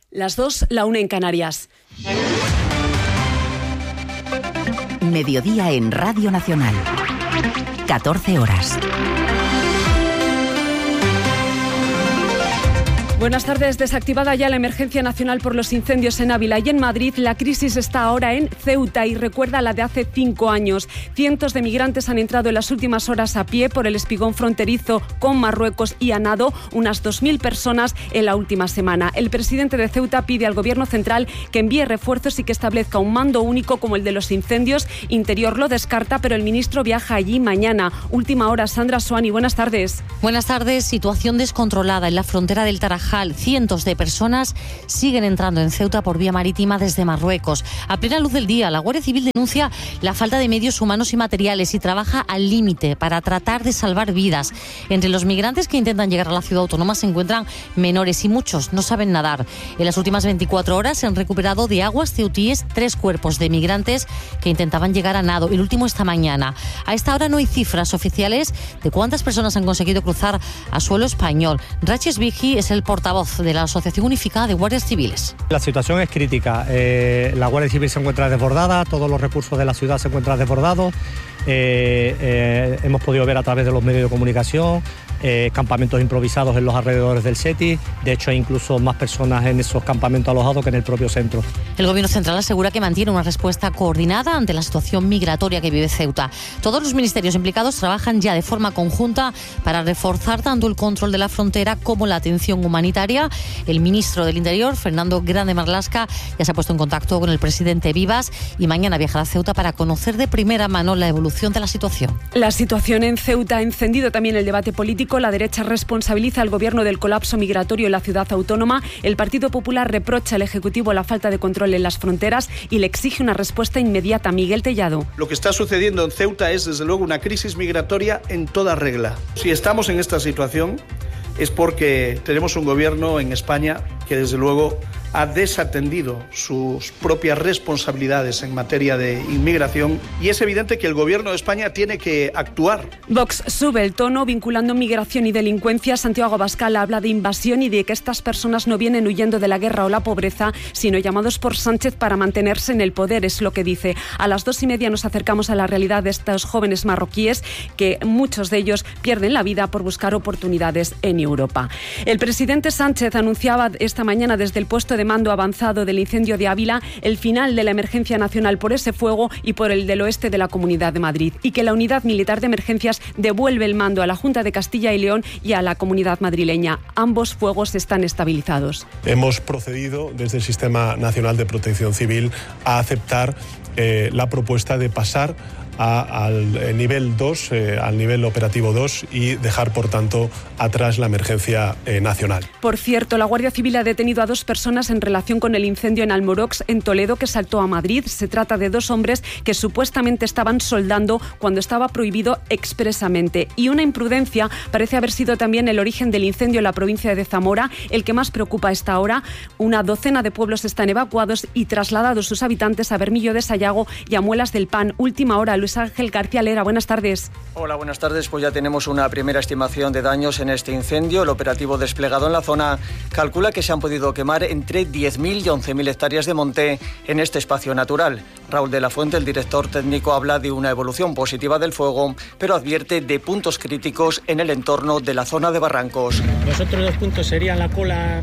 Las 2, la 1 en Canarias. Mediodía en Radio Nacional. 14 horas. Buenas tardes. Desactivada ya la emergencia nacional por los incendios en Ávila y en Madrid, la crisis está ahora en Ceuta y recuerda la de hace 5 años. Cientos de migrantes han entrado en las últimas horas a pie por el espigón fronterizo con Marruecos y a nado, unas 2.000 personas en la última semana. El presidente de Ceuta pide al Gobierno central que envíe refuerzos y que establezca un mando único como el de los incendios. Interior lo descarta, pero el ministro viaja allí mañana. Última hora, Sandra Suani, buenas tardes. Buenas tardes. Situación descontrolada en la frontera del Tarajal. Cientos de personas siguen entrando en Ceuta por vía marítima desde Marruecos. A plena luz del día, la Guardia Civil denuncia la falta de medios humanos y materiales y trabaja al límite para tratar de salvar vidas. Entre los migrantes que intentan llegar a la ciudad autónoma se encuentran menores y muchos no saben nadar. En las últimas 24 horas se han recuperado de aguas ceutíes 3 cuerpos de migrantes que intentaban llegar a nado, el último esta mañana. A esta hora no hay cifras oficiales de cuántas personas han conseguido cruzar a suelo español. Raches Vigi es el portavoz de la Asociación Unificada de Guardias Civiles. La situación es crítica. La Guardia Civil se encuentra desbordada, todos los recursos de la ciudad se encuentran desbordados. Hemos podido ver a través de los medios de comunicación campamentos improvisados en los alrededores del SETI. De hecho, hay incluso más personas en esos campamentos alojados que en el propio centro. El Gobierno central asegura que mantiene una respuesta coordinada ante la situación migratoria que vive Ceuta. Todos los ministerios implicados trabajan ya de forma conjunta para reforzar tanto el control de la frontera como la atención humanitaria. El ministro del Interior, Fernando Grande Marlaska, ya se ha puesto en contacto con el presidente Vivas y mañana viajará a Ceuta para conocer de primera mano la evolución de la situación. La situación en Ceuta ha encendido también el debate político. La derecha responsabiliza al Gobierno del colapso migratorio en la ciudad autónoma. El Partido Popular reprocha al Ejecutivo la falta de control en las fronteras y le exige una respuesta inmediata. Miguel Tellado. Lo que está sucediendo en Ceuta es, desde luego, una crisis migratoria en toda regla. Si estamos en esta situación es porque tenemos un gobierno en España que, desde luego, ha desatendido sus propias responsabilidades en materia de inmigración y es evidente que el Gobierno de España tiene que actuar. Vox sube el tono vinculando migración y delincuencia. Santiago Abascal habla de invasión y de que estas personas no vienen huyendo de la guerra o la pobreza, sino llamados por Sánchez para mantenerse en el poder, es lo que dice. A las 2:30 nos acercamos a la realidad de estos jóvenes marroquíes, que muchos de ellos pierden la vida por buscar oportunidades en Europa. El presidente Sánchez anunciaba esta mañana desde el puesto de mando avanzado del incendio de Ávila el final de la emergencia nacional por ese fuego y por el del oeste de la Comunidad de Madrid, y que la Unidad Militar de Emergencias devuelve el mando a la Junta de Castilla y León y a la Comunidad madrileña. Ambos fuegos están estabilizados. Hemos procedido desde el Sistema Nacional de Protección Civil a aceptar la propuesta de pasar al nivel 2, al nivel operativo 2 y dejar, por tanto, atrás la emergencia nacional. Por cierto, la Guardia Civil ha detenido a 2 personas en relación con el incendio en Almorox, en Toledo, que saltó a Madrid. Se trata de 2 hombres que supuestamente estaban soldando cuando estaba prohibido expresamente. Y una imprudencia parece haber sido también el origen del incendio en la provincia de Zamora, el que más preocupa a esta hora. Una docena de pueblos están evacuados y trasladados sus habitantes a Bermillo de Sayago y a Muelas del Pan. Última hora, Luis Ángel García Lera, buenas tardes. Hola, buenas tardes. Pues ya tenemos una primera estimación de daños en este incendio. El operativo desplegado en la zona calcula que se han podido quemar entre 10.000 y 11.000 hectáreas de monte en este espacio natural. Raúl de la Fuente, el director técnico, habla de una evolución positiva del fuego, pero advierte de puntos críticos en el entorno de la zona de Barrancos. Los otros 2 puntos serían la cola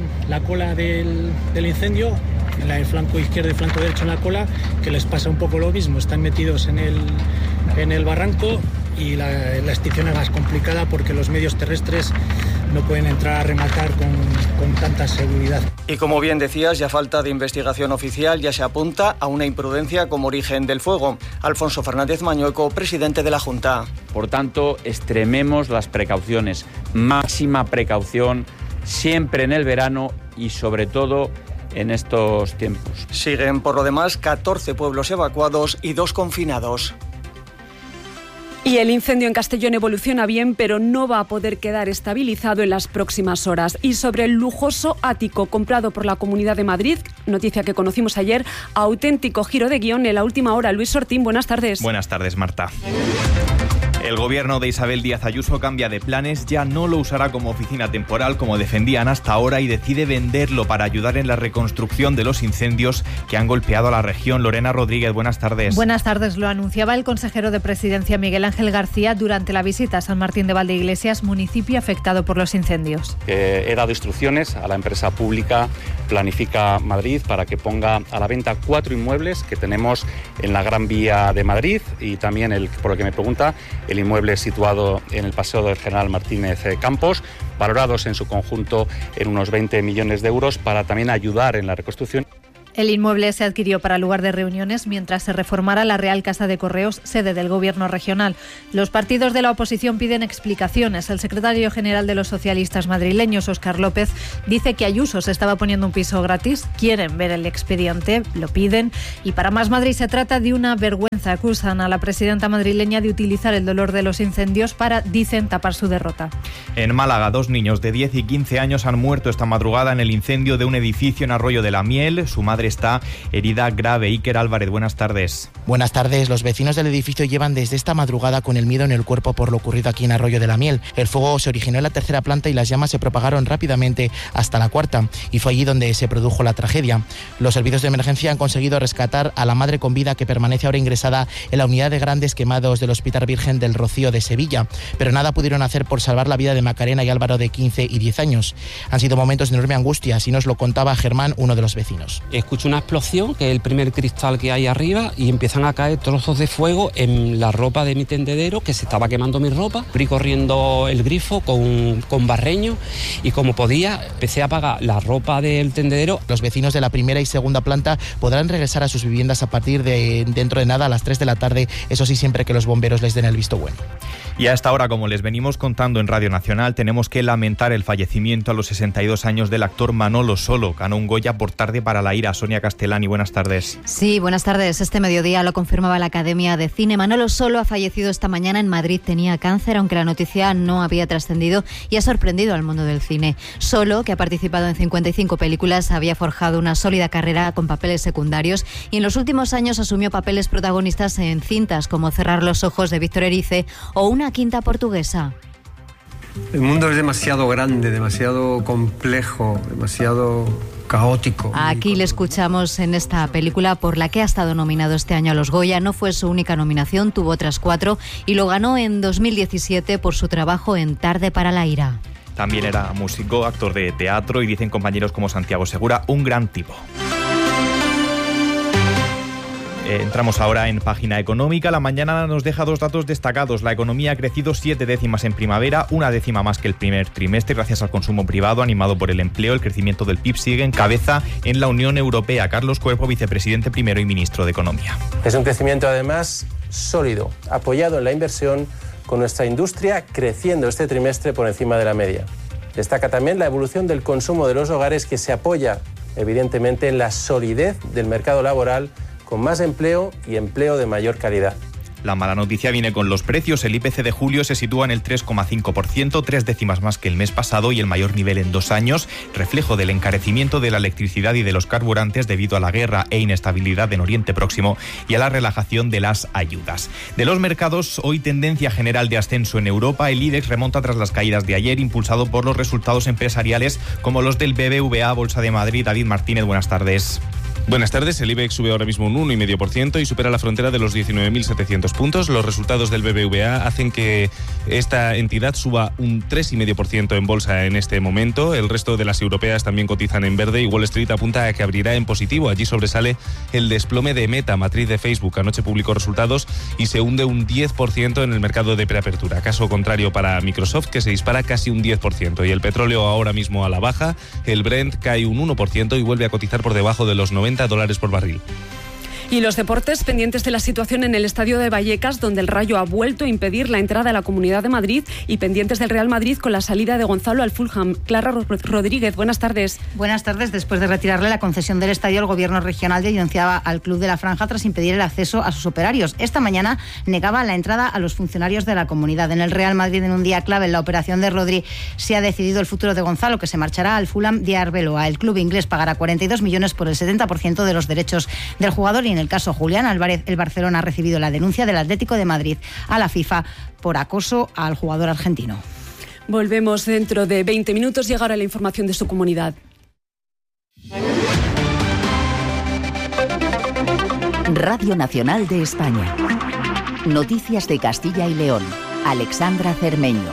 del incendio, en el flanco izquierdo y flanco derecho en la cola, que les pasa un poco lo mismo. Están metidos en el barranco y la extinción es más complicada porque los medios terrestres no pueden entrar a rematar con tanta seguridad. Y como bien decías, ya falta de investigación oficial, ya se apunta a una imprudencia como origen del fuego. Alfonso Fernández Mañueco, presidente de la Junta. Por tanto, extrememos las precauciones, máxima precaución, siempre en el verano y sobre todo en estos tiempos. Siguen, por lo demás, 14 pueblos evacuados y 2 confinados. Y el incendio en Castellón evoluciona bien, pero no va a poder quedar estabilizado en las próximas horas. Y sobre el lujoso ático comprado por la Comunidad de Madrid, noticia que conocimos ayer, auténtico giro de guión en la última hora. Luis Ortín, buenas tardes. Buenas tardes, Marta. El gobierno de Isabel Díaz Ayuso cambia de planes, ya no lo usará como oficina temporal como defendían hasta ahora y decide venderlo para ayudar en la reconstrucción de los incendios que han golpeado a la región. Lorena Rodríguez, buenas tardes. Buenas tardes. Lo anunciaba el consejero de Presidencia Miguel Ángel García durante la visita a San Martín de Valdeiglesias, municipio afectado por los incendios. He dado instrucciones a la empresa pública Planifica Madrid para que ponga a la venta 4 inmuebles que tenemos en la Gran Vía de Madrid y también, por lo que me pregunta, el inmueble situado en el Paseo del General Martínez Campos, valorados en su conjunto en unos 20 millones de euros para también ayudar en la reconstrucción. El inmueble se adquirió para lugar de reuniones mientras se reformara la Real Casa de Correos, sede del Gobierno regional. Los partidos de la oposición piden explicaciones. El secretario general de los socialistas madrileños, Óscar López, dice que Ayuso se estaba poniendo un piso gratis. Quieren ver el expediente, lo piden. Y para Más Madrid se trata de una vergüenza. Acusan a la presidenta madrileña de utilizar el dolor de los incendios para, dicen, tapar su derrota. En Málaga, 2 niños de 10 y 15 años han muerto esta madrugada en el incendio de un edificio en Arroyo de la Miel. Su madre está herida grave. Iker Álvarez, buenas tardes. Buenas tardes. Los vecinos del edificio llevan desde esta madrugada con el miedo en el cuerpo por lo ocurrido aquí en Arroyo de la Miel. El fuego se originó en la 3ª planta y las llamas se propagaron rápidamente hasta la 4ª y fue allí donde se produjo la tragedia. Los servicios de emergencia han conseguido rescatar a la madre con vida que permanece ahora ingresada en la unidad de grandes quemados del Hospital Virgen del Rocío de Sevilla, pero nada pudieron hacer por salvar la vida de Macarena y Álvaro de 15 y 10 años. Han sido momentos de enorme angustia, así nos lo contaba Germán, uno de los vecinos. Escucho una explosión, que es el primer cristal que hay arriba, y empiezan a caer trozos de fuego en la ropa de mi tendedero, que se estaba quemando mi ropa. Fui corriendo el grifo con barreño y como podía empecé a apagar la ropa del tendedero. Los vecinos de la 1ª y 2ª planta podrán regresar a sus viviendas a partir de dentro de nada a las 3 de la tarde, eso sí, siempre que los bomberos les den el visto bueno. Y a esta hora, como les venimos contando en Radio Nacional, tenemos que lamentar el fallecimiento a los 62 años del actor Manolo Solo. Ganó un Goya por Tarde para la ira. Sonia Castellani, buenas tardes. Sí, buenas tardes. Este mediodía lo confirmaba la Academia de Cine. Manolo Solo ha fallecido esta mañana en Madrid. Tenía cáncer, aunque la noticia no había trascendido y ha sorprendido al mundo del cine. Solo, que ha participado en 55 películas, había forjado una sólida carrera con papeles secundarios y en los últimos años asumió papeles protagonistas en cintas como Cerrar los ojos de Víctor Erice o Una quinta portuguesa. El mundo es demasiado grande, demasiado complejo, demasiado caótico. Aquí le escuchamos en esta película por la que ha estado nominado este año a los Goya. No fue su única nominación, tuvo otras 4 y lo ganó en 2017 por su trabajo en Tarde para la ira. También era músico, actor de teatro y dicen compañeros como Santiago Segura, un gran tipo. Entramos ahora en página económica. La mañana nos deja 2 datos destacados. La economía ha crecido 7 décimas en primavera, 1 décima más que el primer trimestre, gracias al consumo privado animado por el empleo. El crecimiento del PIB sigue en cabeza en la Unión Europea. Carlos Cuerpo, vicepresidente primero y ministro de Economía. Es un crecimiento además sólido, apoyado en la inversión, con nuestra industria creciendo este trimestre por encima de la media. Destaca también la evolución del consumo de los hogares, que se apoya evidentemente en la solidez del mercado laboral, con más empleo y empleo de mayor calidad. La mala noticia viene con los precios. El IPC de julio se sitúa en el 3,5%, 3 décimas más que el mes pasado y el mayor nivel en 2 años, reflejo del encarecimiento de la electricidad y de los carburantes debido a la guerra e inestabilidad en Oriente Próximo y a la relajación de las ayudas. De los mercados, hoy tendencia general de ascenso en Europa. El IBEX remonta tras las caídas de ayer, impulsado por los resultados empresariales como los del BBVA, Bolsa de Madrid. David Martínez, buenas tardes. Buenas tardes. El IBEX sube ahora mismo un 1,5% y supera la frontera de los 19.700 puntos. Los resultados del BBVA hacen que esta entidad suba un 3,5% en bolsa en este momento. El resto de las europeas también cotizan en verde y Wall Street apunta a que abrirá en positivo. Allí sobresale el desplome de Meta, matriz de Facebook. Anoche publicó resultados y se hunde un 10% en el mercado de preapertura. Caso contrario para Microsoft, que se dispara casi un 10%. Y el petróleo ahora mismo a la baja. El Brent cae un 1% y vuelve a cotizar por debajo de los $90 por barril. Y los deportes, pendientes de la situación en el estadio de Vallecas, donde el Rayo ha vuelto a impedir la entrada a la Comunidad de Madrid, y pendientes del Real Madrid con la salida de Gonzalo al Fulham. Clara Rodríguez, buenas tardes. Buenas tardes. Después de retirarle la concesión del estadio, el gobierno regional denunciaba al Club de la Franja tras impedir el acceso a sus operarios. Esta mañana negaba la entrada a los funcionarios de la comunidad. En el Real Madrid, en un día clave en la operación de Rodri, se ha decidido el futuro de Gonzalo, que se marchará al Fulham de Arbeloa. El club inglés pagará 42 millones por el 70% de los derechos del jugador y en el el caso Julián Álvarez, el Barcelona ha recibido la denuncia del Atlético de Madrid a la FIFA por acoso al jugador argentino. Volvemos dentro de 20 minutos. Llega ahora la información de su comunidad. Radio Nacional de España. Noticias de Castilla y León. Alexandra Cermeño.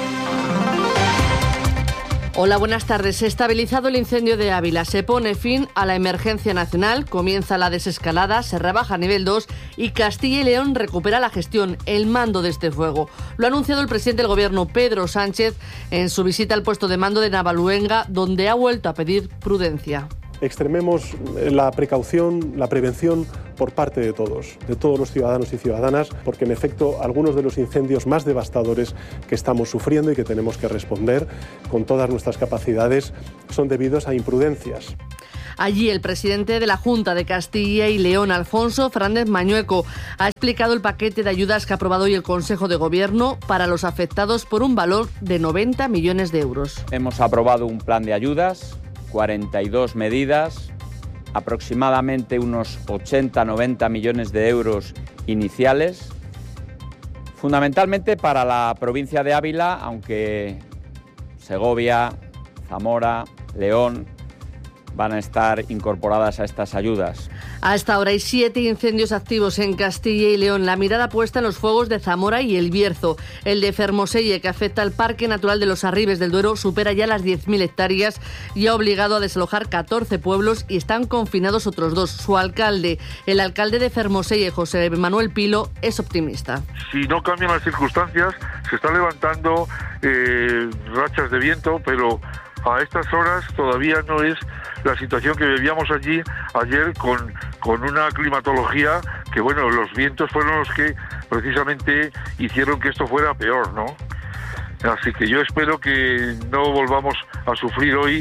Hola, buenas tardes. Estabilizado el incendio de Ávila, se pone fin a la emergencia nacional, comienza la desescalada, se rebaja a nivel 2 y Castilla y León recupera la gestión, el mando de este fuego. Lo ha anunciado el presidente del Gobierno, Pedro Sánchez, en su visita al puesto de mando de Navaluenga, donde ha vuelto a pedir prudencia. Extrememos la precaución, la prevención por parte de todos los ciudadanos y ciudadanas, porque en efecto algunos de los incendios más devastadores que estamos sufriendo y que tenemos que responder con todas nuestras capacidades son debidos a imprudencias. Allí el presidente de la Junta de Castilla y León, Alfonso Fernández Mañueco, ha explicado el paquete de ayudas que ha aprobado hoy el Consejo de Gobierno para los afectados por un valor de 90 millones de euros. Hemos aprobado un plan de ayudas, 42 medidas, aproximadamente unos 80-90 millones de euros iniciales, fundamentalmente para la provincia de Ávila, aunque Segovia, Zamora, León van a estar incorporadas a estas ayudas. A esta hora hay 7 incendios activos en Castilla y León. La mirada puesta en los fuegos de Zamora y El Bierzo. El de Fermoselle, que afecta al Parque Natural de los Arribes del Duero, supera ya las 10.000 hectáreas y ha obligado a desalojar 14 pueblos y están confinados otros 2. Su alcalde, el alcalde de Fermoselle, José Manuel Pilo, es optimista. Si no cambian las circunstancias, se están levantando rachas de viento, pero a estas horas todavía no es la situación que vivíamos allí ayer con una climatología que, bueno, los vientos fueron los que precisamente hicieron que esto fuera peor, ¿no? Así que yo espero que no volvamos a sufrir hoy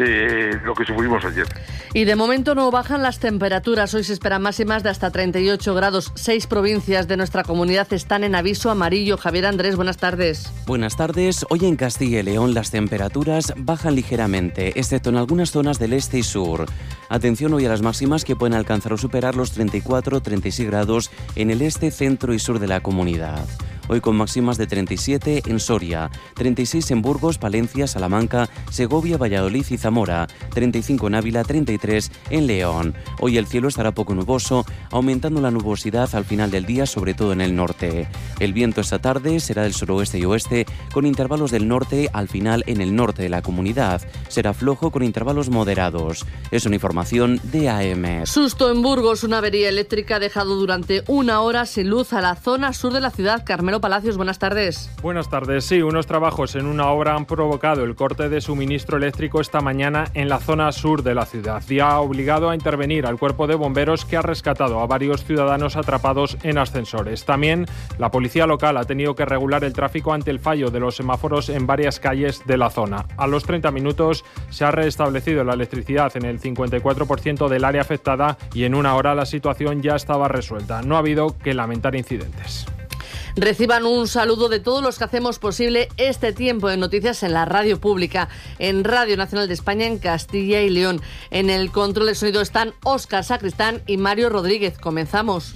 lo que sufrimos ayer. Y de momento no bajan las temperaturas. Hoy se esperan máximas de hasta 38 grados. 6 provincias de nuestra comunidad están en aviso amarillo. Javier Andrés, buenas tardes. Buenas tardes. Hoy en Castilla y León las temperaturas bajan ligeramente, excepto en algunas zonas del este y sur. Atención hoy a las máximas que pueden alcanzar o superar los 34-36 grados en el este, centro y sur de la comunidad. Hoy con máximas de 37 en Soria, 36 en Burgos, Palencia, Salamanca, Segovia, Valladolid y Zamora, 35 en Ávila, 33 en León. Hoy el cielo estará poco nuboso, aumentando la nubosidad al final del día, sobre todo en el norte. El viento esta tarde será del suroeste y oeste, con intervalos del norte al final en el norte de la comunidad. Será flojo con intervalos moderados. Es una información de AM. Susto en Burgos. Una avería eléctrica ha dejado durante 1 hora sin luz a la zona sur de la ciudad. Carmelo Palacios, buenas tardes. Buenas tardes. Sí, unos trabajos en una obra han provocado el corte de suministro eléctrico esta mañana en la zona sur de la ciudad y ha obligado a intervenir al cuerpo de bomberos, que ha rescatado a varios ciudadanos atrapados en ascensores. También la policía local ha tenido que regular el tráfico ante el fallo de los semáforos en varias calles de la zona. A los 30 minutos se ha restablecido la electricidad en el 54% del área afectada y en 1 hora la situación ya estaba resuelta. No ha habido que lamentar incidentes. Reciban un saludo de todos los que hacemos posible este tiempo de noticias en la radio pública, en Radio Nacional de España, en Castilla y León. En el control de sonido están Óscar Sacristán y Mario Rodríguez. Comenzamos.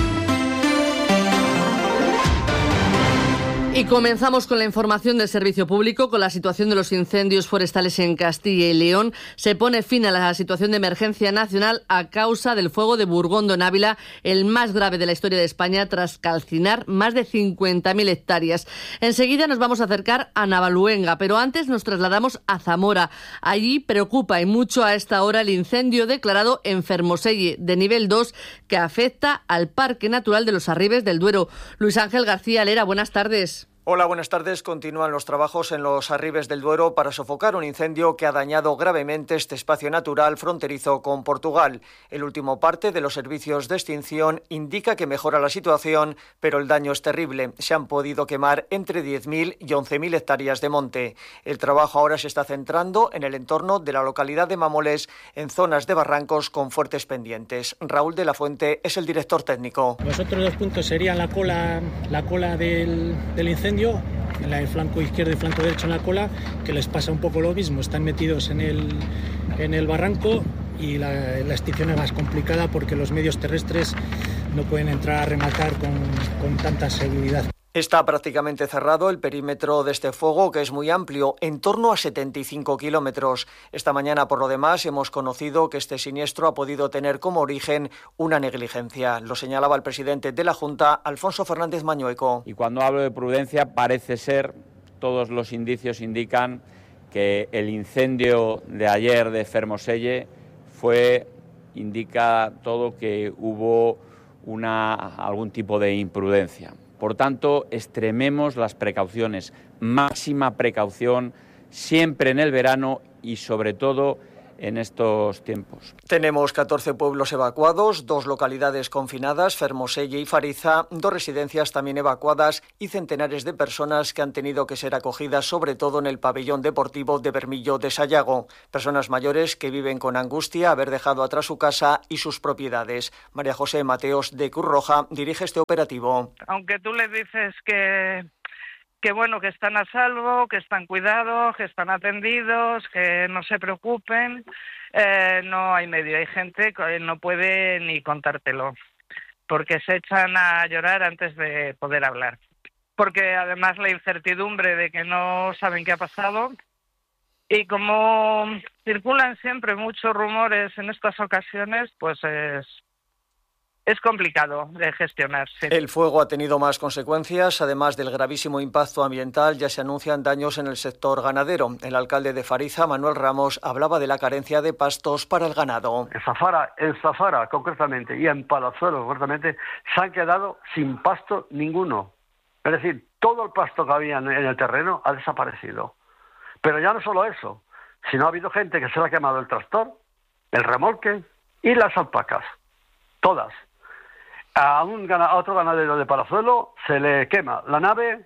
Y comenzamos con la información del servicio público. Con la situación de los incendios forestales en Castilla y León, se pone fin a la situación de emergencia nacional a causa del fuego de Burgondo en Ávila, el más grave de la historia de España, tras calcinar más de 50.000 hectáreas. Enseguida nos vamos a acercar a Navaluenga, pero antes nos trasladamos a Zamora. Allí preocupa y mucho a esta hora el incendio declarado en Fermoselle, de nivel 2, que afecta al Parque Natural de los Arribes del Duero. Luis Ángel García Lera, buenas tardes. Hola, buenas tardes. Continúan los trabajos en los Arribes del Duero para sofocar un incendio que ha dañado gravemente este espacio natural fronterizo con Portugal. El último parte de los servicios de extinción indica que mejora la situación, pero el daño es terrible. Se han podido quemar entre 10.000 y 11.000 hectáreas de monte. El trabajo ahora se está centrando en el entorno de la localidad de Mamoles, en zonas de barrancos con fuertes pendientes. Raúl de la Fuente es el director técnico. Los otros 2 puntos serían la cola del incendio, en el flanco izquierdo y flanco derecho en la cola, que les pasa un poco lo mismo. Están metidos en el barranco y la extinción es más complicada porque los medios terrestres no pueden entrar a rematar con tanta seguridad. Está prácticamente cerrado el perímetro de este fuego, que es muy amplio, en torno a 75 kilómetros. Esta mañana, por lo demás, hemos conocido que este siniestro ha podido tener como origen una negligencia. Lo señalaba el presidente de la Junta, Alfonso Fernández Mañueco. Y cuando hablo de prudencia, parece ser, todos los indicios indican que el incendio de ayer de Fermoselle indica todo que hubo algún tipo de imprudencia. Por tanto, extrememos las precauciones, máxima precaución, siempre en el verano y sobre todo en estos tiempos. Tenemos 14 pueblos evacuados, 2 localidades confinadas, Fermoselle y Fariza, 2 residencias también evacuadas y centenares de personas que han tenido que ser acogidas, sobre todo en el pabellón deportivo de Bermillo de Sayago. Personas mayores que viven con angustia haber dejado atrás su casa y sus propiedades. María José Mateos de Cruz Roja dirige este operativo. Aunque tú le dices que bueno, que están a salvo, que están cuidados, que están atendidos, que no se preocupen, no hay medio. Hay gente que no puede ni contártelo, porque se echan a llorar antes de poder hablar. Porque además la incertidumbre de que no saben qué ha pasado, y como circulan siempre muchos rumores en estas ocasiones, pues es complicado de gestionar. Sí. El fuego ha tenido más consecuencias. Además del gravísimo impacto ambiental, ya se anuncian daños en el sector ganadero. El alcalde de Fariza, Manuel Ramos, hablaba de la carencia de pastos para el ganado. En Zafara concretamente y en Palazuelos concretamente se han quedado sin pasto ninguno. Es decir, todo el pasto que había en el terreno ha desaparecido. Pero ya no solo eso, sino ha habido gente que se le ha quemado el tractor, el remolque y las alpacas. Todas. A otro ganadero de Palazuelo se le quema la nave,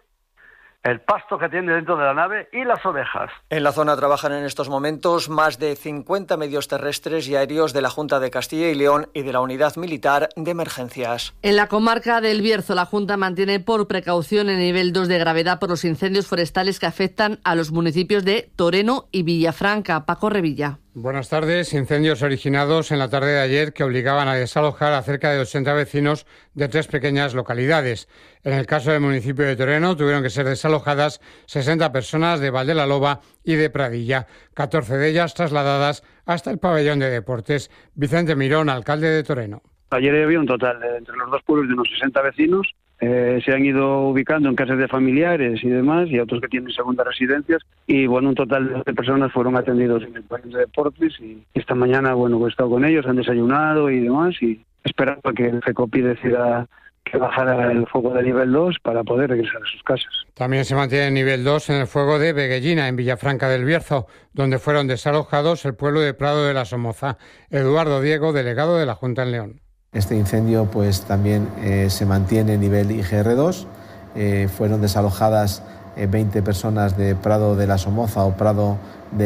el pasto que tiene dentro de la nave y las ovejas. En la zona trabajan en estos momentos más de 50 medios terrestres y aéreos de la Junta de Castilla y León y de la Unidad Militar de Emergencias. En la comarca del Bierzo, la Junta mantiene por precaución el nivel 2 de gravedad por los incendios forestales que afectan a los municipios de Toreno y Villafranca. Paco Revilla. Buenas tardes. Incendios originados en la tarde de ayer que obligaban a desalojar a cerca de 80 vecinos de 3 pequeñas localidades. En el caso del municipio de Toreno tuvieron que ser desalojadas 60 personas de Valdelalova y de Pradilla, 14 de ellas trasladadas hasta el pabellón de deportes. Vicente Mirón, alcalde de Toreno. Ayer había un total entre los dos pueblos de unos 60 vecinos. Se han ido ubicando en casas de familiares y demás, y otros que tienen segundas residencias, y bueno, un total de 12 personas fueron atendidos en el pabellón de deportes, y esta mañana, bueno, he estado con ellos, han desayunado y demás, y esperando a que el FECOPI decida que bajara el fuego de nivel 2 para poder regresar a sus casas. También se mantiene el nivel 2 en el fuego de Beguellina, en Villafranca del Bierzo, donde fueron desalojados el pueblo de Prado de la Somoza. Eduardo Diego, delegado de la Junta en León. Este incendio pues también se mantiene en nivel IGR2. Fueron desalojadas 20 personas de Prado de la Somoza o Prado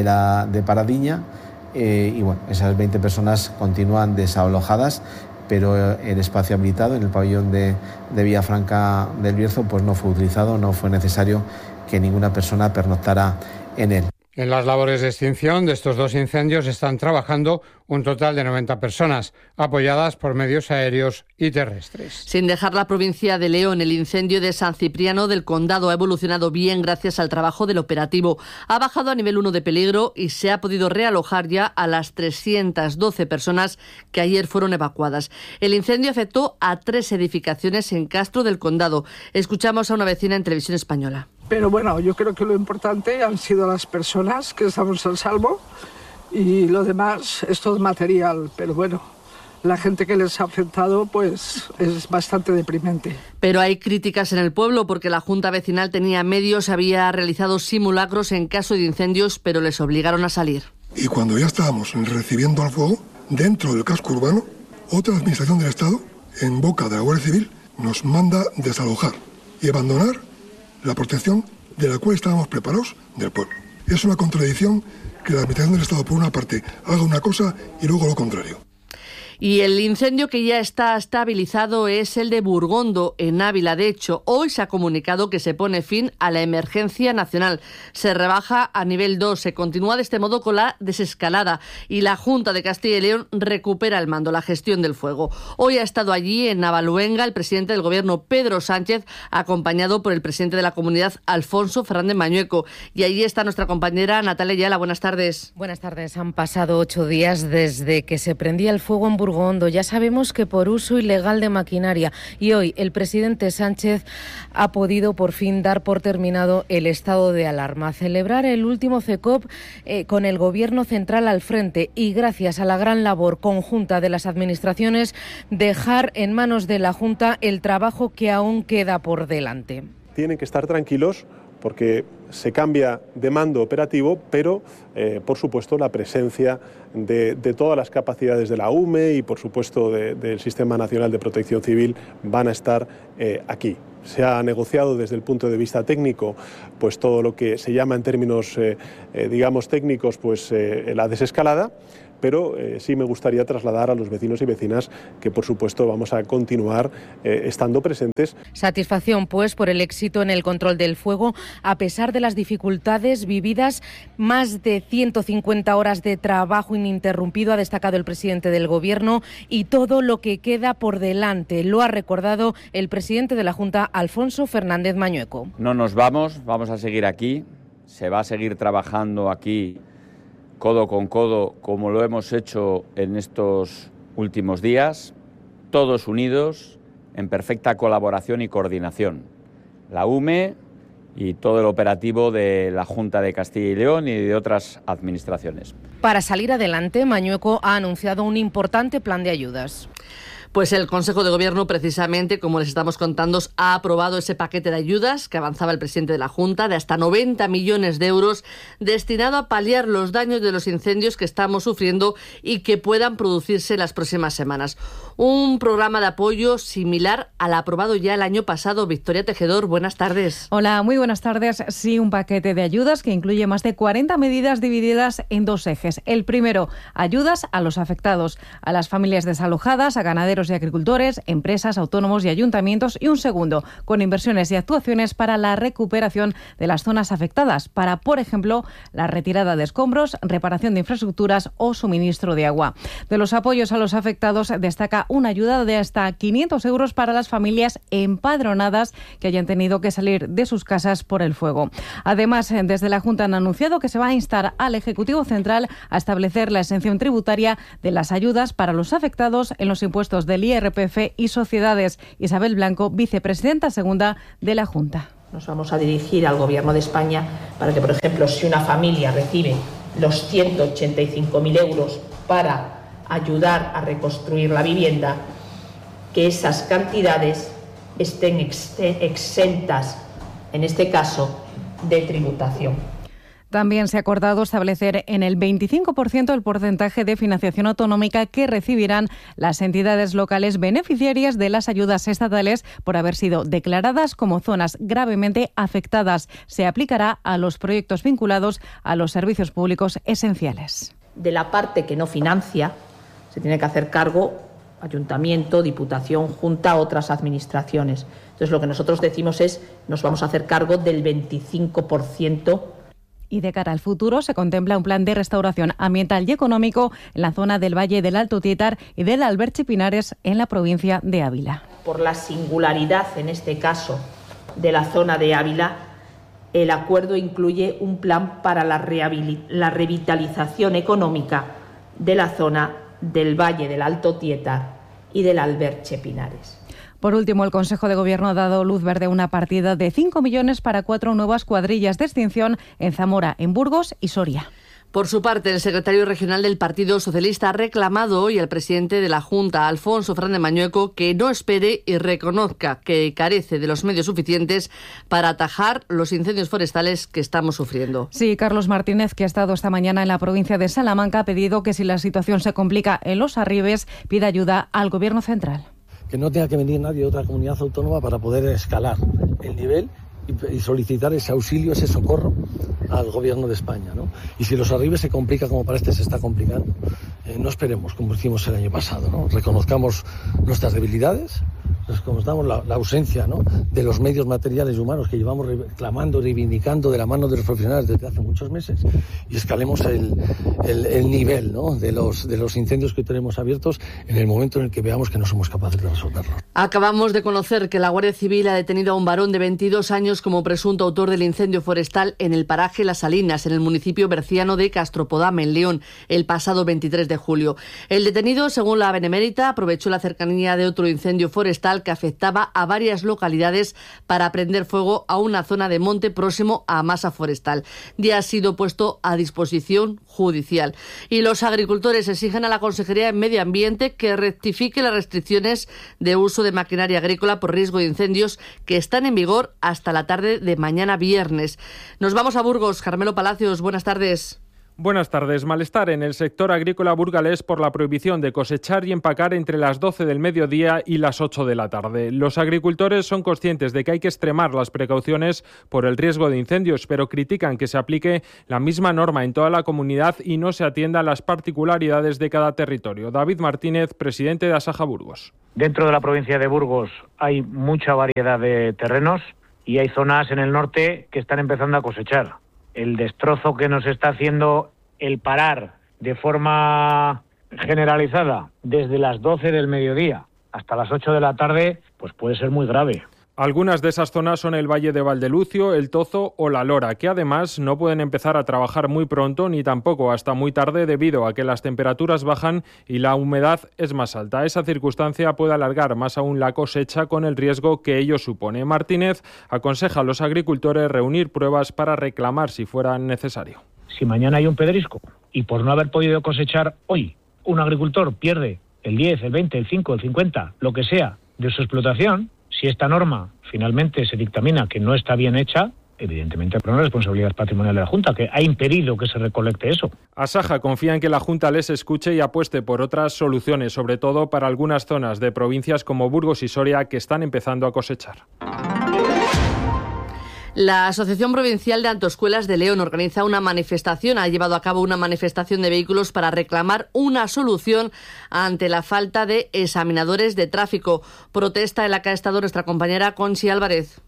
de Paradiña, y bueno, esas 20 personas continúan desalojadas, pero el espacio habilitado en el pabellón de Villafranca del Bierzo pues no fue utilizado, no fue necesario que ninguna persona pernoctara en él. En las labores de extinción de estos 2 incendios están trabajando un total de 90 personas, apoyadas por medios aéreos y terrestres. Sin dejar la provincia de León, el incendio de San Cipriano del Condado ha evolucionado bien gracias al trabajo del operativo. Ha bajado a nivel 1 de peligro y se ha podido realojar ya a las 312 personas que ayer fueron evacuadas. El incendio afectó a 3 edificaciones en Castro del Condado. Escuchamos a una vecina en Televisión Española. Pero bueno, yo creo que lo importante han sido las personas que estamos a salvo y lo demás es todo material. Pero bueno, la gente que les ha afectado pues es bastante deprimente. Pero hay críticas en el pueblo porque la Junta Vecinal tenía medios, había realizado simulacros en caso de incendios, pero les obligaron a salir. Y cuando ya estábamos recibiendo al fuego, dentro del casco urbano, otra administración del Estado, en boca de la Guardia Civil, nos manda desalojar y abandonar la protección de la cual estábamos preparados del pueblo. Es una contradicción que la administración del Estado, por una parte, haga una cosa y luego lo contrario. Y el incendio que ya está estabilizado es el de Burgondo, en Ávila. De hecho, hoy se ha comunicado que se pone fin a la emergencia nacional. Se rebaja a nivel 2. Se continúa de este modo con la desescalada y la Junta de Castilla y León recupera el mando, la gestión del fuego. Hoy ha estado allí en Navaluenga el presidente del Gobierno, Pedro Sánchez, acompañado por el presidente de la Comunidad, Alfonso Fernández Mañueco. Y allí está nuestra compañera Natalia Ayala. Buenas tardes. Buenas tardes. Han pasado 8 días desde que se prendía el fuego en Burgondo. Ya sabemos que por uso ilegal de maquinaria. Y hoy el presidente Sánchez ha podido por fin dar por terminado el estado de alarma. Celebrar el último CECOP con el Gobierno central al frente y gracias a la gran labor conjunta de las administraciones, dejar en manos de la Junta el trabajo que aún queda por delante. Tienen que estar tranquilos porque se cambia de mando operativo, pero por supuesto la presencia de todas las capacidades de la UME y por supuesto del Sistema Nacional de Protección Civil van a estar aquí. Se ha negociado desde el punto de vista técnico pues todo lo que se llama en términos digamos técnicos pues la desescalada, pero sí me gustaría trasladar a los vecinos y vecinas que por supuesto vamos a continuar estando presentes. Satisfacción pues por el éxito en el control del fuego a pesar de las dificultades vividas. Más de 150 horas de trabajo ininterrumpido, ha destacado el presidente del Gobierno, y todo lo que queda por delante lo ha recordado el presidente de la Junta, Alfonso Fernández Mañueco. No nos vamos a seguir aquí, se va a seguir trabajando aquí codo con codo, como lo hemos hecho en estos últimos días, todos unidos, en perfecta colaboración y coordinación. La UME y todo el operativo de la Junta de Castilla y León y de otras administraciones. Para salir adelante, Mañueco ha anunciado un importante plan de ayudas. Pues el Consejo de Gobierno, precisamente, como les estamos contando, ha aprobado ese paquete de ayudas que avanzaba el presidente de la Junta de hasta 90 millones de euros destinado a paliar los daños de los incendios que estamos sufriendo y que puedan producirse en las próximas semanas. Un programa de apoyo similar al aprobado ya el año pasado. Victoria Tejedor, buenas tardes. Hola, muy buenas tardes. Sí, un paquete de ayudas que incluye más de 40 medidas divididas en 2 ejes. El primero, ayudas a los afectados, a las familias desalojadas, a ganaderos y agricultores, empresas, autónomos y ayuntamientos, y un segundo, con inversiones y actuaciones para la recuperación de las zonas afectadas, para, por ejemplo, la retirada de escombros, reparación de infraestructuras o suministro de agua. De los apoyos a los afectados destaca una ayuda de hasta 500 euros para las familias empadronadas que hayan tenido que salir de sus casas por el fuego. Además, desde la Junta han anunciado que se va a instar al Ejecutivo Central a establecer la exención tributaria de las ayudas para los afectados en los impuestos del IRPF y sociedades. Isabel Blanco, vicepresidenta segunda de la Junta. Nos vamos a dirigir al Gobierno de España para que, por ejemplo, si una familia recibe los 185.000 euros para ayudar a reconstruir la vivienda, que esas cantidades estén exentas, en este caso, de tributación. También se ha acordado establecer en el 25% el porcentaje de financiación autonómica que recibirán las entidades locales beneficiarias de las ayudas estatales por haber sido declaradas como zonas gravemente afectadas. Se aplicará a los proyectos vinculados a los servicios públicos esenciales. De la parte que no financia, se tiene que hacer cargo Ayuntamiento, Diputación, Junta, otras administraciones. Entonces, lo que nosotros decimos es, nos vamos a hacer cargo del 25%. Y de cara al futuro se contempla un plan de restauración ambiental y económico en la zona del Valle del Alto Tietar y del Alberche Pinares en la provincia de Ávila. Por la singularidad, en este caso, de la zona de Ávila, el acuerdo incluye un plan para la revitalización económica de la zona del Valle del Alto Tietar y del Alberche Pinares. Por último, el Consejo de Gobierno ha dado luz verde a una partida de 5 millones para 4 nuevas cuadrillas de extinción en Zamora, en Burgos y Soria. Por su parte, el secretario regional del Partido Socialista ha reclamado hoy al presidente de la Junta, Alfonso Fernández Mañueco, que no espere y reconozca que carece de los medios suficientes para atajar los incendios forestales que estamos sufriendo. Sí, Carlos Martínez, que ha estado esta mañana en la provincia de Salamanca, ha pedido que si la situación se complica en los arribes, pida ayuda al Gobierno central. Que no tenga que venir nadie de otra comunidad autónoma para poder escalar el nivel y solicitar ese auxilio, ese socorro al Gobierno de España, ¿no? Y si los arribes se complica, como parece se está complicando, no esperemos como hicimos el año pasado, ¿no? Reconozcamos nuestras debilidades, reconozcamos la ausencia, ¿no?, de los medios materiales y humanos que llevamos reclamando, reivindicando de la mano de los profesionales desde hace muchos meses, y escalemos el nivel, ¿no?, de los incendios que tenemos abiertos en el momento en el que veamos que no somos capaces de resolverlos. Acabamos de conocer que la Guardia Civil ha detenido a un varón de 22 años como presunto autor del incendio forestal en el paraje Las Salinas, en el municipio berciano de Castropodame, en León, el pasado 23 de julio. El detenido, según la Benemérita, aprovechó la cercanía de otro incendio forestal que afectaba a varias localidades para prender fuego a una zona de monte próximo a masa forestal. Ya ha sido puesto a disposición judicial. Y los agricultores exigen a la Consejería de Medio Ambiente que rectifique las restricciones de uso de maquinaria agrícola por riesgo de incendios que están en vigor hasta la tarde de mañana viernes. Nos vamos a Burgos. Carmelo Palacios, buenas tardes. Buenas tardes. Malestar en el sector agrícola burgalés por la prohibición de cosechar y empacar entre las 12 del mediodía y las 8 de la tarde. Los agricultores son conscientes de que hay que extremar las precauciones por el riesgo de incendios, pero critican que se aplique la misma norma en toda la comunidad y no se atienda a las particularidades de cada territorio. David Martínez, presidente de Asaja Burgos. Dentro de la provincia de Burgos hay mucha variedad de terrenos y hay zonas en el norte que están empezando a cosechar. El destrozo que nos está haciendo el parar de forma generalizada desde las 12 del mediodía hasta las 8 de la tarde, pues puede ser muy grave. Algunas de esas zonas son el Valle de Valdelucio, el Tozo o la Lora, que además no pueden empezar a trabajar muy pronto ni tampoco hasta muy tarde debido a que las temperaturas bajan y la humedad es más alta. Esa circunstancia puede alargar más aún la cosecha con el riesgo que ello supone. Martínez aconseja a los agricultores reunir pruebas para reclamar si fuera necesario. Si mañana hay un pedrisco y por no haber podido cosechar hoy, un agricultor pierde el 10, el 20, el 5, el 50, lo que sea de su explotación, si esta norma finalmente se dictamina que no está bien hecha, evidentemente hay una responsabilidad patrimonial de la Junta, que ha impedido que se recolecte eso. Asaja confía en que la Junta les escuche y apueste por otras soluciones, sobre todo para algunas zonas de provincias como Burgos y Soria que están empezando a cosechar. La Asociación Provincial de Autoescuelas de León organiza una manifestación, ha llevado a cabo una manifestación de vehículos para reclamar una solución ante la falta de examinadores de tráfico. Protesta en la que ha estado nuestra compañera Conchi Álvarez.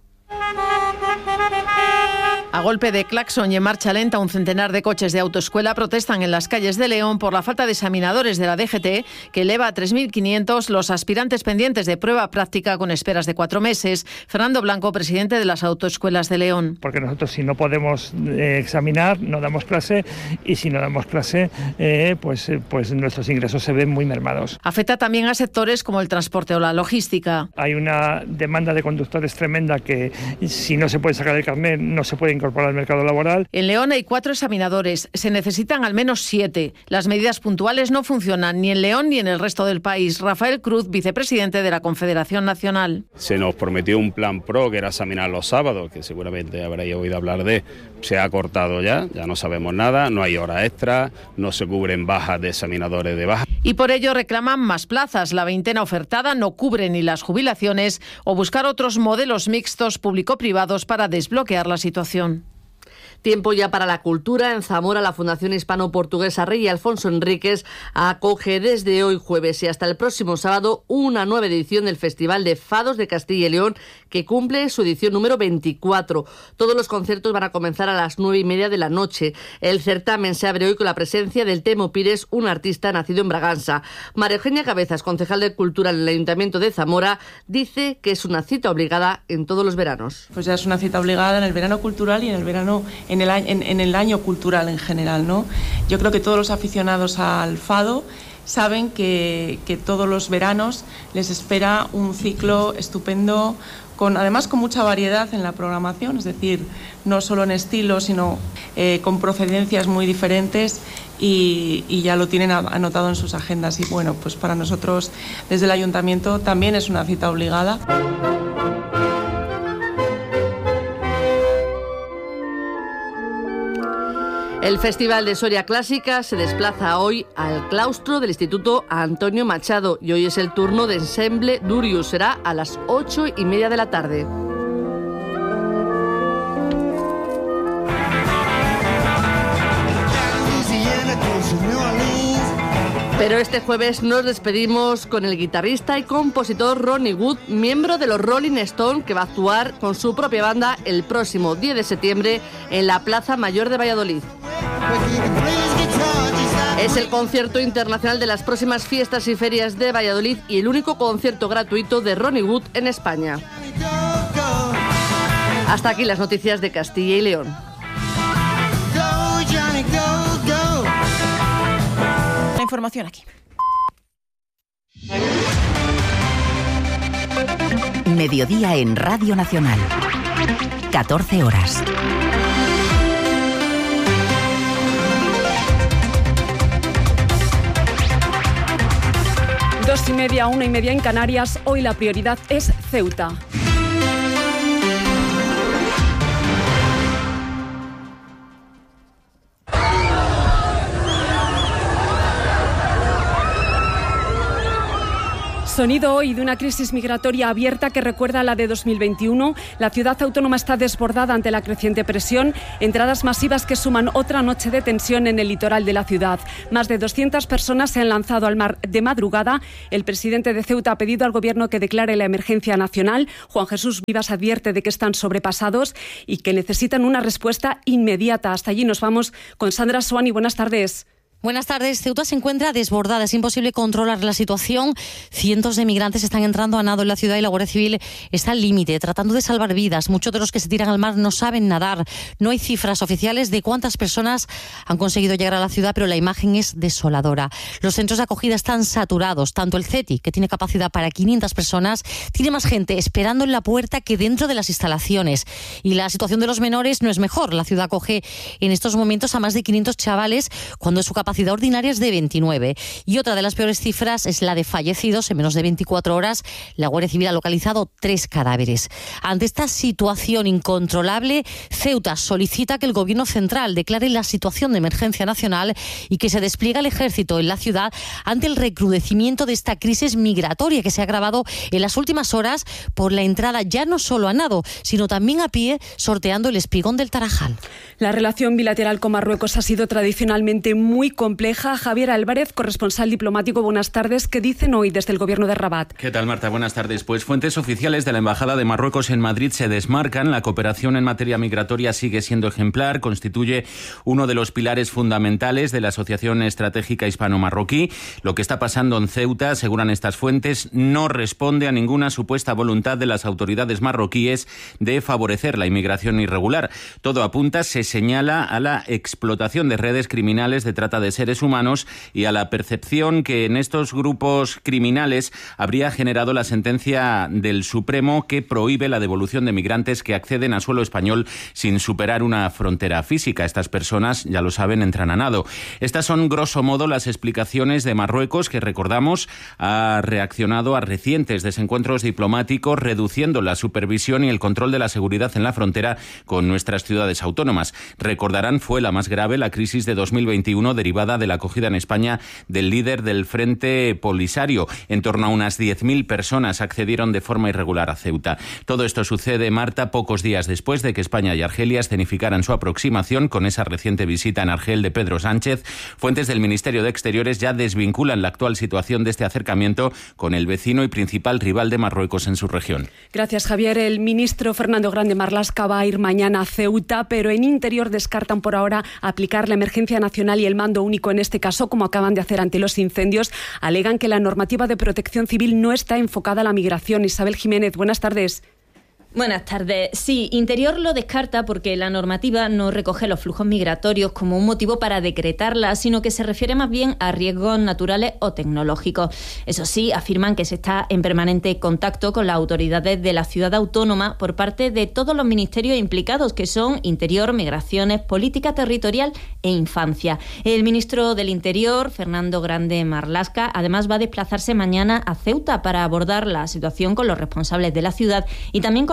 A golpe de claxon y en marcha lenta, un centenar de coches de autoescuela protestan en las calles de León por la falta de examinadores de la DGT, que eleva a 3.500 los aspirantes pendientes de prueba práctica con esperas de 4 meses. Fernando Blanco, presidente de las autoescuelas de León. Porque nosotros, si no podemos examinar, no damos clase, y si no damos clase, pues nuestros ingresos se ven muy mermados. Afecta también a sectores como el transporte o la logística. Hay una demanda de conductores tremenda que, si no se puede sacar el carnet, no se puede incorporar al mercado laboral. En León hay 4 examinadores, se necesitan al menos 7. Las medidas puntuales no funcionan ni en León ni en el resto del país. Rafael Cruz, vicepresidente de la Confederación Nacional. Se nos prometió un plan PRO que era examinar los sábados, que seguramente habréis oído hablar de. Se ha cortado ya no sabemos nada, no hay hora extra, no se cubren bajas de examinadores de baja. Y por ello reclaman más plazas. La veintena ofertada no cubre ni las jubilaciones o buscar otros modelos mixtos público-privados para desbloquear la situación. Tiempo ya para la cultura. En Zamora, la Fundación Hispano-Portuguesa Rey Alfonso Enríquez acoge desde hoy jueves y hasta el próximo sábado una nueva edición del Festival de Fados de Castilla y León, que cumple su edición número 24. Todos los conciertos van a comenzar a las 9:30 de la noche. El certamen se abre hoy con la presencia del Temo Pires, un artista nacido en Braganza. María Eugenia Cabezas, concejal de Cultura en el Ayuntamiento de Zamora, dice que es una cita obligada en todos los veranos. Pues ya es una cita obligada en el verano cultural y en el verano en el año cultural en general, ¿no? Yo creo que todos los aficionados al fado saben que todos los veranos les espera un ciclo estupendo, además con mucha variedad en la programación, es decir, no solo en estilo, sino con procedencias muy diferentes, y ya lo tienen anotado en sus agendas. Y bueno, pues para nosotros desde el Ayuntamiento también es una cita obligada. El Festival de Soria Clásica se desplaza hoy al claustro del Instituto Antonio Machado y hoy es el turno de Ensemble Durius. Será a las 8:30 de la tarde. Pero este jueves nos despedimos con el guitarrista y compositor Ronnie Wood, miembro de los Rolling Stones, que va a actuar con su propia banda el próximo 10 de septiembre en la Plaza Mayor de Valladolid. Es el concierto internacional de las próximas fiestas y ferias de Valladolid y el único concierto gratuito de Ronnie Wood en España. Hasta aquí las noticias de Castilla y León. La información aquí. Mediodía en Radio Nacional. 14 horas. Dos y media, 1:30 en Canarias. Hoy la prioridad es Ceuta. Sonido hoy de una crisis migratoria abierta que recuerda a la de 2021. La ciudad autónoma está desbordada ante la creciente presión. Entradas masivas que suman otra noche de tensión en el litoral de la ciudad. Más de 200 personas se han lanzado al mar de madrugada. El presidente de Ceuta ha pedido al gobierno que declare la emergencia nacional. Juan Jesús Vivas advierte de que están sobrepasados y que necesitan una respuesta inmediata. Hasta allí nos vamos con Sandra Suani. Buenas tardes. Buenas tardes. Ceuta se encuentra desbordada. Es imposible controlar la situación. Cientos de migrantes están entrando a nado en la ciudad y la Guardia Civil está al límite, tratando de salvar vidas. Muchos de los que se tiran al mar no saben nadar. No hay cifras oficiales de cuántas personas han conseguido llegar a la ciudad, pero la imagen es desoladora. Los centros de acogida están saturados. Tanto el CETI, que tiene capacidad para 500 personas, tiene más gente esperando en la puerta que dentro de las instalaciones. Y la situación de los menores no es mejor. La ciudad acoge en estos momentos a más de 500 chavales, cuando su capacidad ordinaria es de 29. Y otra de las peores cifras es la de fallecidos. En menos de 24 horas, la Guardia Civil ha localizado 3 cadáveres. Ante esta situación incontrolable, Ceuta solicita que el Gobierno central declare la situación de emergencia nacional y que se despliegue el ejército en la ciudad ante el recrudecimiento de esta crisis migratoria que se ha agravado en las últimas horas por la entrada ya no solo a nado, sino también a pie, sorteando el espigón del Tarajal. La relación bilateral con Marruecos ha sido tradicionalmente muy compleja. Javier Álvarez, corresponsal diplomático, buenas tardes. ¿Qué dicen hoy desde el Gobierno de Rabat? ¿Qué tal, Marta? Buenas tardes. Pues fuentes oficiales de la Embajada de Marruecos en Madrid se desmarcan. La cooperación en materia migratoria sigue siendo ejemplar, constituye uno de los pilares fundamentales de la Asociación Estratégica Hispano-Marroquí. Lo que está pasando en Ceuta, aseguran estas fuentes, no responde a ninguna supuesta voluntad de las autoridades marroquíes de favorecer la inmigración irregular. Todo apunta, se señala, a la explotación de redes criminales de trata de seres humanos y a la percepción que en estos grupos criminales habría generado la sentencia del Supremo que prohíbe la devolución de migrantes que acceden a suelo español sin superar una frontera física. Estas personas, ya lo saben, entran a nado. Estas son, grosso modo, las explicaciones de Marruecos, que, recordamos, ha reaccionado a recientes desencuentros diplomáticos, reduciendo la supervisión y el control de la seguridad en la frontera con nuestras ciudades autónomas. Recordarán, fue la más grave la crisis de 2021 derivada de la acogida en España del líder del Frente Polisario. En torno a unas 10.000 personas accedieron de forma irregular a Ceuta. Todo esto sucede, Marta, pocos días después de que España y Argelia escenificaran su aproximación con esa reciente visita en Argel de Pedro Sánchez. Fuentes del Ministerio de Exteriores ya desvinculan la actual situación de este acercamiento con el vecino y principal rival de Marruecos en su región. Gracias, Javier. El ministro Fernando Grande Marlaska va a ir mañana a Ceuta, pero en Interior descartan por ahora aplicar la emergencia nacional y el mando único en este caso, como acaban de hacer ante los incendios. Alegan que la normativa de protección civil no está enfocada a la migración. Isabel Jiménez, buenas tardes. Buenas tardes. Sí, Interior lo descarta porque la normativa no recoge los flujos migratorios como un motivo para decretarla, sino que se refiere más bien a riesgos naturales o tecnológicos. Eso sí, afirman que se está en permanente contacto con las autoridades de la ciudad autónoma por parte de todos los ministerios implicados, que son Interior, Migraciones, Política Territorial e Infancia. El ministro del Interior, Fernando Grande Marlaska, además va a desplazarse mañana a Ceuta para abordar la situación con los responsables de la ciudad y también con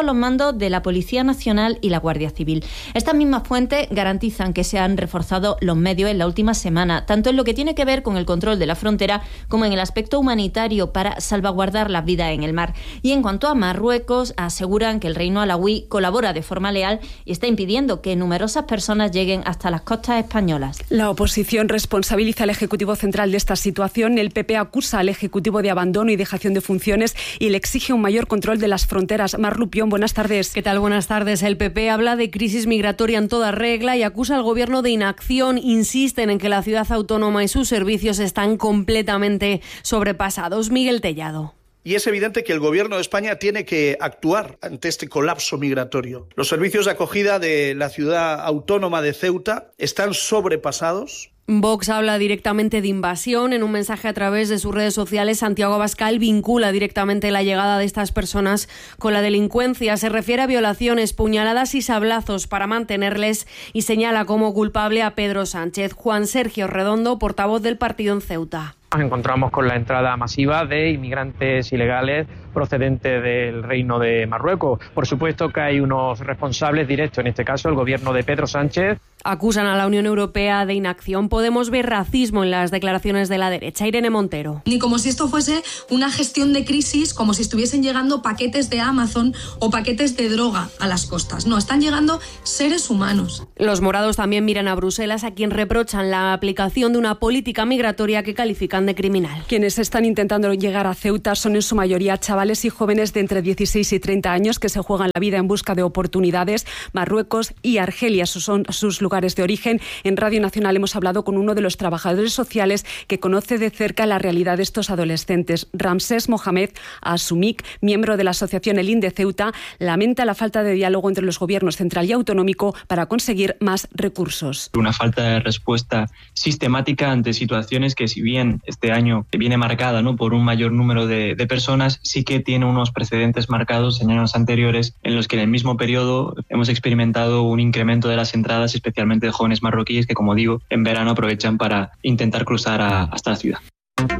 los mandos de la Policía Nacional y la Guardia Civil. Estas mismas fuentes garantizan que se han reforzado los medios en la última semana, tanto en lo que tiene que ver con el control de la frontera como en el aspecto humanitario para salvaguardar las vidas en el mar. Y en cuanto a Marruecos, aseguran que el reino alauí colabora de forma leal y está impidiendo que numerosas personas lleguen hasta las costas españolas. La oposición responsabiliza al Ejecutivo Central de esta situación. El PP acusa al Ejecutivo de abandono y dejación de funciones y le exige un mayor control de las fronteras. Mar Rupión, buenas tardes. ¿Qué tal? Buenas tardes. El PP habla de crisis migratoria en toda regla y acusa al Gobierno de inacción. Insisten en que la ciudad autónoma y sus servicios están completamente sobrepasados. Miguel Tellado. Y es evidente que el Gobierno de España tiene que actuar ante este colapso migratorio. Los servicios de acogida de la ciudad autónoma de Ceuta están sobrepasados. Vox habla directamente de invasión. En un mensaje a través de sus redes sociales, Santiago Abascal vincula directamente la llegada de estas personas con la delincuencia. Se refiere a violaciones, puñaladas y sablazos para mantenerles y señala como culpable a Pedro Sánchez. Juan Sergio Redondo, portavoz del partido en Ceuta. Nos encontramos con la entrada masiva de inmigrantes ilegales procedentes del Reino de Marruecos. Por supuesto que hay unos responsables directos, en este caso el gobierno de Pedro Sánchez. Acusan a la Unión Europea de inacción. Podemos ver racismo en las declaraciones de la derecha. Irene Montero. Ni como si esto fuese una gestión de crisis, como si estuviesen llegando paquetes de Amazon o paquetes de droga a las costas. No, están llegando seres humanos. Los morados también miran a Bruselas, a quien reprochan la aplicación de una política migratoria que califican de criminal. Quienes están intentando llegar a Ceuta son en su mayoría chavales y jóvenes de entre 16 y 30 años que se juegan la vida en busca de oportunidades. Marruecos y Argelia son sus lugares de origen. En Radio Nacional hemos hablado con uno de los trabajadores sociales que conoce de cerca la realidad de estos adolescentes. Ramsés Mohamed Asumik, miembro de la asociación El de Ceuta, lamenta la falta de diálogo entre los gobiernos central y autonómico para conseguir más recursos. Una falta de respuesta sistemática ante situaciones que, si bien este año viene marcada, ¿no?, por un mayor número de personas, sí que tiene unos precedentes marcados en años anteriores en los que en el mismo periodo hemos experimentado un incremento de las entradas, especialmente de jóvenes marroquíes que, como digo, en verano aprovechan para intentar cruzar hasta la ciudad.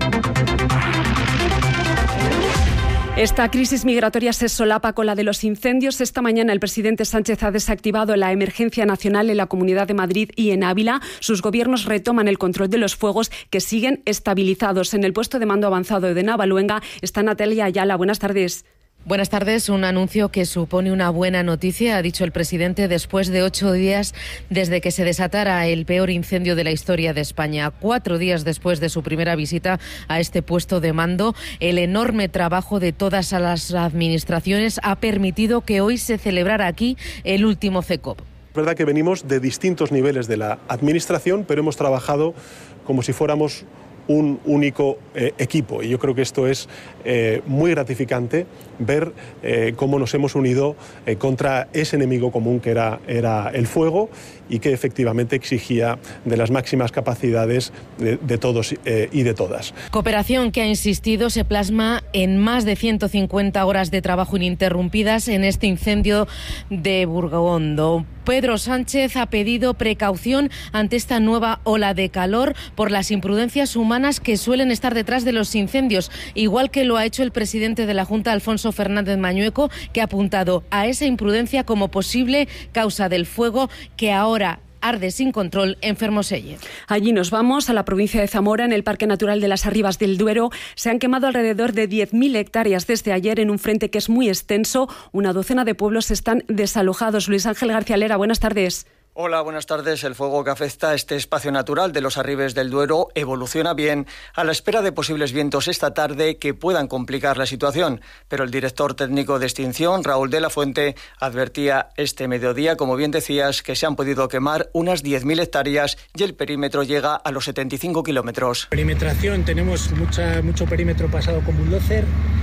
Esta crisis migratoria se solapa con la de los incendios. Esta mañana el presidente Sánchez ha desactivado la emergencia nacional en la Comunidad de Madrid y en Ávila. Sus gobiernos retoman el control de los fuegos que siguen estabilizados. En el puesto de mando avanzado de Navaluenga está Natalia Ayala. Buenas tardes. Buenas tardes. Un anuncio que supone una buena noticia, ha dicho el presidente, después de 8 días desde que se desatara el peor incendio de la historia de España. 4 días después de su primera visita a este puesto de mando, el enorme trabajo de todas las administraciones ha permitido que hoy se celebrara aquí el último CECOP. Es verdad que venimos de distintos niveles de la administración, pero hemos trabajado como si fuéramos un único equipo, y yo creo que esto es muy gratificante, ver cómo nos hemos unido contra ese enemigo común que era el fuego y que efectivamente exigía de las máximas capacidades de todos y de todas. Cooperación que, ha insistido, se plasma en más de 150 horas de trabajo ininterrumpidas en este incendio de Burgondo. Pedro Sánchez ha pedido precaución ante esta nueva ola de calor por las imprudencias humanas que suelen estar detrás de los incendios, igual que lo ha hecho el presidente de la Junta, Alfonso Fernández Mañueco, que ha apuntado a esa imprudencia como posible causa del fuego que ahora arde sin control en Fermoselle. Allí nos vamos, a la provincia de Zamora. En el Parque Natural de las Arribas del Duero se han quemado alrededor de 10.000 hectáreas desde ayer en un frente que es muy extenso. Una docena de pueblos están desalojados. Luis Ángel García Lera, buenas tardes. Hola, buenas tardes. El fuego que afecta a este espacio natural de los Arribes del Duero evoluciona bien, a la espera de posibles vientos esta tarde que puedan complicar la situación. Pero el director técnico de extinción, Raúl de la Fuente, advertía este mediodía, como bien decías, que se han podido quemar unas 10.000 hectáreas y el perímetro llega a los 75 kilómetros. Perimetración, tenemos mucho perímetro pasado con bulldozer.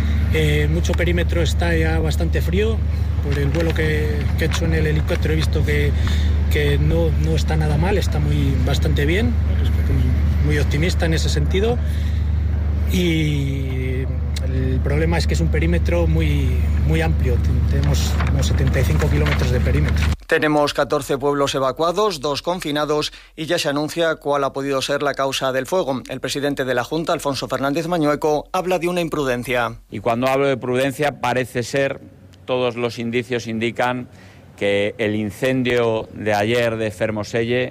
Mucho perímetro está ya bastante frío. Por el vuelo que he hecho en el helicóptero he visto que no está nada mal, está bastante bien, muy optimista en ese sentido. Y el problema es que es un perímetro muy amplio, tenemos unos 75 kilómetros de perímetro. Tenemos 14 pueblos evacuados, 2 confinados y ya se anuncia cuál ha podido ser la causa del fuego. El presidente de la Junta, Alfonso Fernández Mañueco, habla de una imprudencia. Y cuando hablo de prudencia parece ser todos los indicios indican que el incendio de ayer de Fermoselle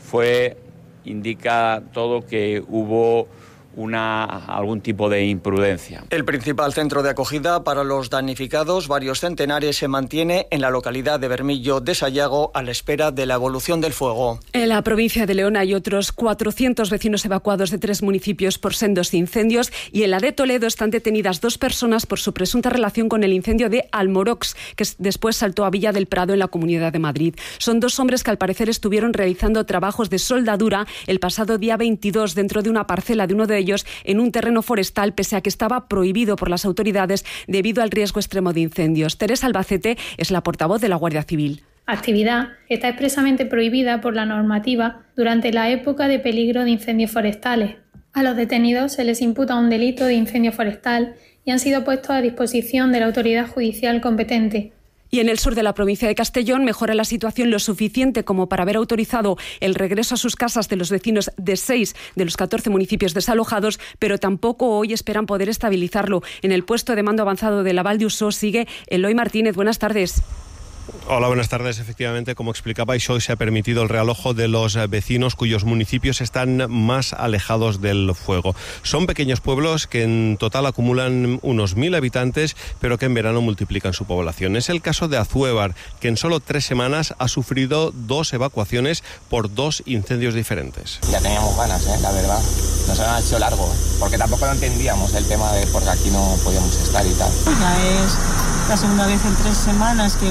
indica todo que hubo algún tipo de imprudencia. El principal centro de acogida para los damnificados, varios centenares, se mantiene en la localidad de Bermillo de Sayago a la espera de la evolución del fuego. En la provincia de León hay otros 400 vecinos evacuados de 3 municipios por sendos incendios, y en la de Toledo están detenidas 2 personas por su presunta relación con el incendio de Almorox, que después saltó a Villa del Prado en la Comunidad de Madrid. Son 2 hombres que al parecer estuvieron realizando trabajos de soldadura el pasado día 22 dentro de una parcela de uno de ellos en un terreno forestal, pese a que estaba prohibido por las autoridades debido al riesgo extremo de incendios. Teresa Albacete es la portavoz de la Guardia Civil. Actividad que está expresamente prohibida por la normativa durante la época de peligro de incendios forestales. A los detenidos se les imputa un delito de incendio forestal y han sido puestos a disposición de la autoridad judicial competente. Y en el sur de la provincia de Castellón mejora la situación lo suficiente como para haber autorizado el regreso a sus casas de los vecinos de 6 de los 14 municipios desalojados, pero tampoco hoy esperan poder estabilizarlo. En el puesto de mando avanzado de la Val d'Usó sigue Eloy Martínez. Buenas tardes. Hola, buenas tardes. Efectivamente, como explicabais, hoy se ha permitido el realojo de los vecinos cuyos municipios están más alejados del fuego. Son pequeños pueblos que en total acumulan unos 1.000 habitantes, pero que en verano multiplican su población. Es el caso de Azuévar, que en solo 3 semanas ha sufrido 2 evacuaciones por 2 incendios diferentes. Ya teníamos ganas, la verdad. Nos han hecho largo, porque tampoco lo entendíamos el tema de porque aquí no podíamos estar y tal. Ya es la segunda vez en 3 semanas que